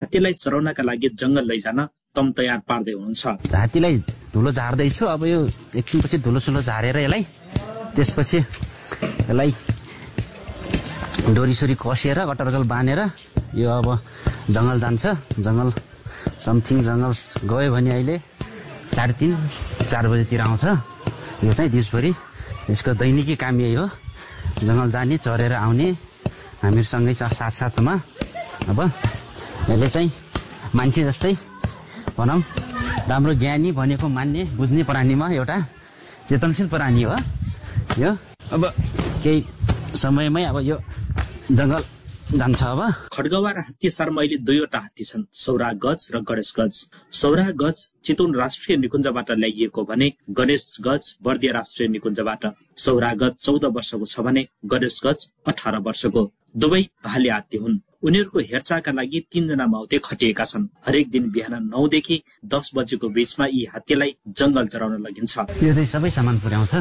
हात्तीलाई चराउनका लागि जंगल लैजान तम तयार पार्दै हुनुहुन्छ। हात्तीलाई धुलो झार्दैछु। अब यो एकछिनपछि धुलो झारेर यसलाई त्यसपछि यसलाई डोरीसोरी कसेर कटरकल बाँधेर यो अब जंगल जान्छ। जंगल समथिङ जंगल गयो भने अहिले 3:30-4 बजेतिर आउँछ। यो चाहिँ दिसभरि यसको दैनिकी काम यही हो, जंगल जाने चरेर आउने हामीसँगै साथसाथमा। अब यसले चाहिँ मान्छे जस्तै भनौँ राम्रो ज्ञानी भनेको मान्ने बुझ्ने प्राणीमा एउटा चेतनशील प्राणी हो यो। अब केही समयमै अब यो जंगल जान्छ। अब खड्गवा र हात्तीसारमा अहिले 2वटा हात्ती छन्, सौरा गज र गणेश गज। सौरा गज चितवन राष्ट्रिय निकुञ्जबाट ल्याइएको भने गणेश गज बर्दिया राष्ट्रिय निकुञ्जबाट। सौरा गज 14 वर्षको छ भने गणेश गज 18 वर्षको। दुवै भाले हात्ती हुन्। उनीहरूको हेरचाहका लागि 3 जना माउते खटिएका छन्। हरेक दिन बिहान 9 देखि 10 बजेको बीचमा यी हात्तीलाई जंगल चराउन लगिन्छ। यो चाहिँ सबै सामान पुर्याउँछ।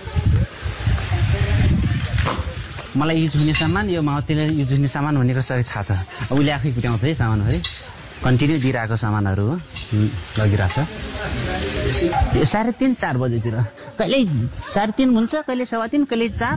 मलाई युज हुने सामान, यो माउतीले युज हुने सामान भनेको सबै थाहा छ। उसले आफै पुर्याउँछ है सामानहरू, कन्टिन्यू दिइरहेको सामानहरू हो, लगिरहेछ। यो 3:30-4 बजेतिर, कहिले 3:30 हुन्छ, कहिले 3:15, कहिले 4।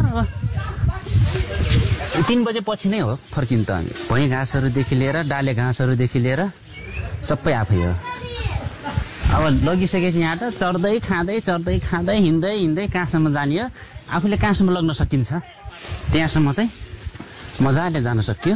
3 बजे पछि नै हो फर्किन्छ हामी। भुइँ घाँसहरूदेखि लिएर डाले घाँसहरूदेखि लिएर सबै आफै हो। अब लगिसकेपछि यहाँ त चढ्दै खाँदै हिँड्दै कहाँसम्म जाने हो, आफूले कहाँसम्म लग्न सकिन्छ त्यहाँसम्म चाहिँ मजाले जान सकियो।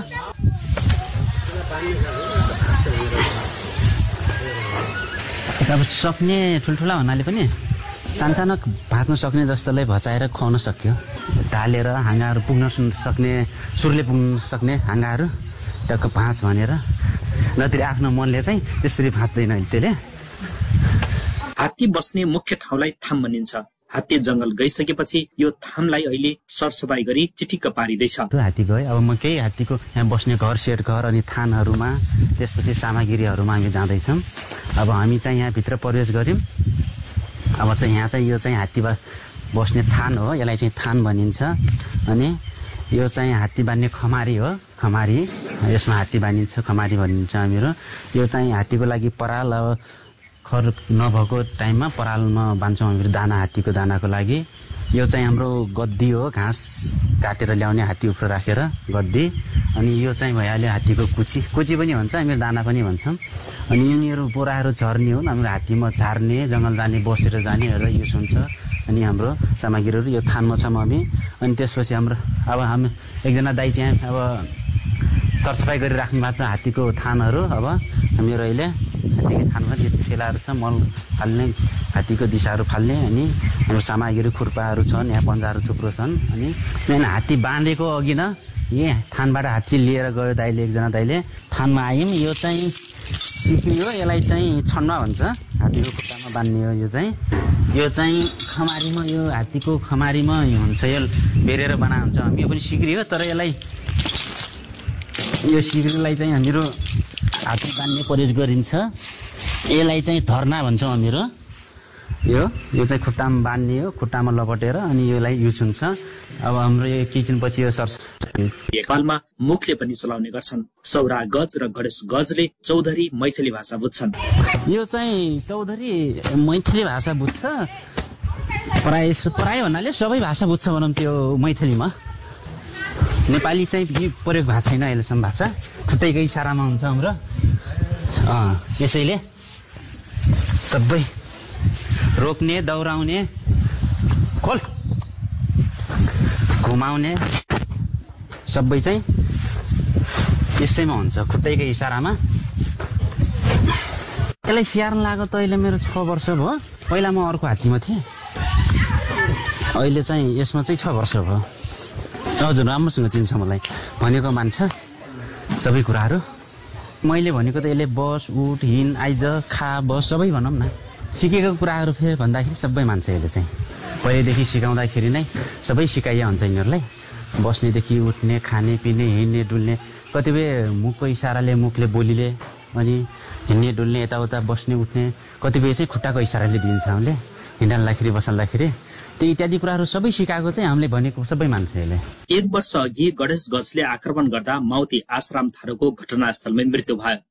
अब सक्ने ठुल्ठुला हुनाले पनि सानसानो भाँच्न सक्ने जस्तोलाई भचाएर खुवाउन सक्यो। ढालेर हाँगाहरू पुग्न सक्ने, सुरले पुग्न सक्ने हाँगाहरू टक्क भाँच भनेर, नत्र आफ्नो मनले चाहिँ त्यसरी भाँच्दैन त्यसले। हात्ती बस्ने मुख्य ठाउँलाई थाम भनिन्छ। हात्ती जंगल गइसकेपछि यो थामलाई अहिले सरसफाई गरी चिटिक्क पारिँदैछ। हात्ती गयो, अब म केही हात्तीको यहाँ बस्ने घर, सेट घर अनि थानहरूमा, त्यसपछि सामग्रीहरूमा हामी जाँदैछौँ। अब हामी चाहिँ यहाँभित्र प्रवेश गऱ्यौँ। अब चाहिँ यहाँ चाहिँ यो चाहिँ हात्ती बस्ने थान हो, यसलाई चाहिँ थान भनिन्छ। अनि यो चाहिँ हात्ती बान्ने खमारी हो, खमारी, यसमा हात्ती बानिन्छ, खमारी भनिन्छ हामीहरू। यो चाहिँ हात्तीको लागि पराल, अब खर नभएको टाइममा परालमा बान्छौँ हामीहरू दाना, हात्तीको दानाको लागि। यो चाहिँ हाम्रो गद्दी हो, घाँस काटेर ल्याउने हात्ती उफ्रो राखेर गद्दी। अनि यो चाहिँ भइहाल्यो हात्तीको कुची पनि भन्छ, हामीहरू दाना पनि भन्छौँ। अनि यिनीहरू बोराहरू झर्ने हुन्, हाम्रो हात्तीमा झार्ने, जङ्गल जाने, बसेर जानेहरू युज हुन्छ। अनि हाम्रो सामग्रीहरू यो थानमा छौँ हामी। अनि त्यसपछि हाम्रो अब हामी एकजना दाइ त्यहाँ अब सरसफाइ गरिराख्नु भएको छ हात्तीको थानहरू। अब हामीहरू अहिले हात्तीको थानमा जति फेलाहरू छ, मल फाल्ने, हात्तीको दिशाहरू फाल्ने, अनि हाम्रो सामग्री खुर्पाहरू छन्, यहाँ पन्जाहरू थुप्रो छन्। अनि यहाँ हात्ती बाँधेको अघि न यहाँ थानबाट हात्ती लिएर गयो दाइले, एकजना दाइले। थानमा आयौँ, यो चाहिँ सिक्री हो, यसलाई चाहिँ छन्वा भन्छ, हात्तीको खुट्टामा बान्ने हो। यो चाहिँ खमारीमा, यो हात्तीको खमारीमा हुन्छ, यो बेरेर बना हुन्छ। हामी यो पनि सिक्री हो, तर यो सिक्रीलाई चाहिँ हामीहरू हात्ती बान्ने प्रयोग गरिन्छ। यसलाई चाहिँ धर्ना भन्छौँ हामीहरू। यो चाहिँ खुट्टामा बान्ने हो, खुट्टामा लपटेर, अनि यसलाई युज हुन्छ। अब हाम्रो यो किचनपछि यो सर्छ। नेपालमा मुखले पनि चलाउने गर्छन्। सौरा गज र गणेश गजले चौधरी मैथिली भाषा बुझ्छन्। यो चाहिँ चौधरी मैथिली भाषा बुझ्छ, प्राय भन्नाले सबै भाषा बुझ्छ भनौँ त्यो मैथिलीमा। नेपाली चाहिँ प्रयोग भएको छैन अहिलेसम्म भाषा, खुट्टैकै इसारामा हुन्छ हाम्रो। यसैले सबै रोक्ने, दौडाउने, खोल घुमाउने सबै चाहिँ यसैमा हुन्छ, खुट्टैकै इसारामा। यसलाई स्याहार्न लाग्यो त अहिले मेरो 6 वर्ष भयो। पहिला म अर्को हात्तीमा थिएँ, अहिले चाहिँ यसमा चाहिँ 6 वर्ष भयो। हजुर, राम्रोसँग चिन्छ, मलाई भनेको मान्छ सबै कुराहरू। मैले भनेको त यसले बस, उठ, हिँड, आइज, खा, बस सबै भनौँ न, सिकेको कुराहरू फेरि भन्दाखेरि सबै मान्छ यसले चाहिँ। पहिलेदेखि सिकाउँदाखेरि नै सबै सिकाइया हुन्छ यिनीहरूलाई, बस्नेदेखि उठ्ने, खाने, पिने, हिँड्ने, डुल्ने। कतिपय मुखको इसाराले, मुखले बोलीले, अनि हिँड्ने, डुल्ने, यताउता बस्ने, उठ्ने। कतिपय चाहिँ खुट्टाको इसाराले दिन्छ हामीले, हिँड्दाखेरि, बस्दाखेरि। त्यो इत्यादि कुराहरू सबै सिकाएको चाहिँ हामीले भनेको सबै मान्छ यसले। 1 वर्ष अघि गणेश गजले आक्रमण गर्दा माउती आश्राम थारूको घटनास्थलमै मृत्यु भयो।